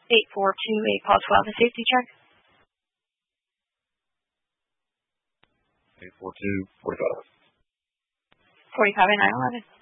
8428, pause 12, a safety check. 842, 45. 45 and